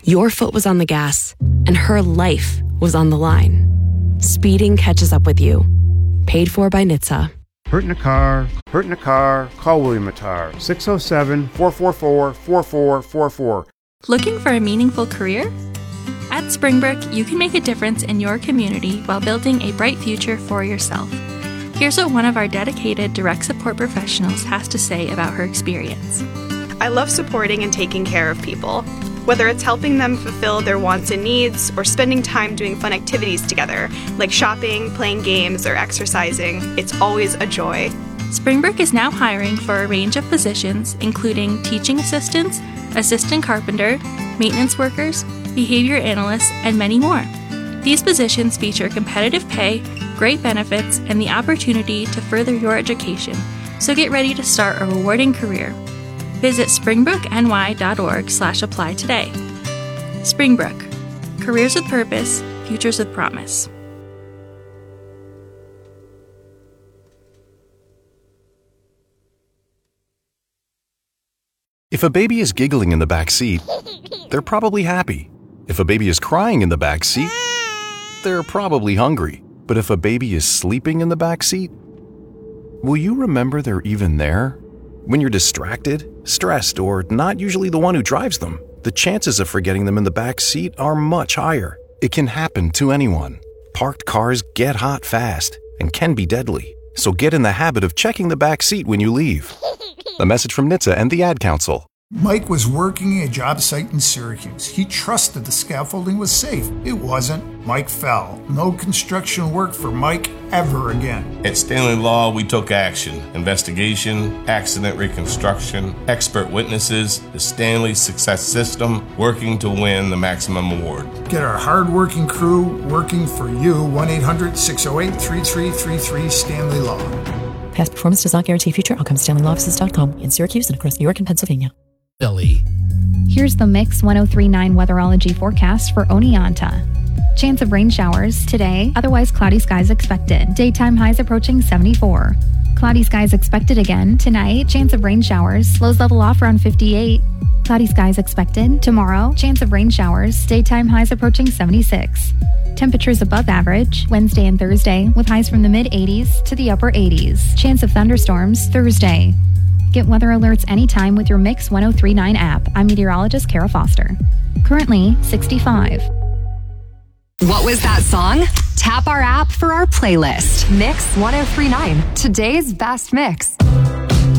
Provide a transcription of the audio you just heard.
Your foot was on the gas, and her life was on the line. Speeding catches up with you. Paid for by NHTSA. Hurt in a car, call William Attar, 607-444-4444. Looking for a meaningful career? At Springbrook, you can make a difference in your community while building a bright future for yourself. Here's what one of our dedicated direct support professionals has to say about her experience. I love supporting and taking care of people. Whether it's helping them fulfill their wants and needs or spending time doing fun activities together, like shopping, playing games, or exercising, it's always a joy. Springbrook is now hiring for a range of positions, including teaching assistants, assistant carpenter, maintenance workers, behavior analysts, and many more. These positions feature competitive pay, great benefits, and the opportunity to further your education, so get ready to start a rewarding career. Visit springbrookny.org/apply today. Springbrook. Careers with purpose, futures with promise. If a baby is giggling in the back seat, they're probably happy. If a baby is crying in the back seat, they're probably hungry. But if a baby is sleeping in the back seat, will you remember they're even there? When you're distracted, stressed, or not usually the one who drives them, the chances of forgetting them in the back seat are much higher. It can happen to anyone. Parked cars get hot fast and can be deadly. So get in the habit of checking the back seat when you leave. A message from NHTSA and the Ad Council. Mike was working a job site in Syracuse. He trusted the scaffolding was safe. It wasn't. Mike fell. No construction work for Mike ever again. At Stanley Law, we took action. Investigation, accident reconstruction, expert witnesses, the Stanley Success System, working to win the maximum award. Get our hard-working crew working for you. 1-800-608-3333 Stanley Law. Past performance does not guarantee future outcomes. StanleyLawoffices.com in Syracuse and across New York and Pennsylvania. Billy. Here's the Mix 1039 weatherology forecast for Oneonta. Chance of rain showers today, otherwise cloudy skies expected. Daytime highs approaching 74. Cloudy skies expected again tonight. Chance of rain showers. Lows level off around 58. Cloudy skies expected. Tomorrow, chance of rain showers. Daytime highs approaching 76. Temperatures above average Wednesday and Thursday, with highs from the mid-80s to the upper 80s. Chance of thunderstorms Thursday. Get weather alerts anytime with your Mix 1039 app. I'm meteorologist Kara Foster. Currently 65. What was that song? Tap our app for our playlist. Mix 1039, today's best mix.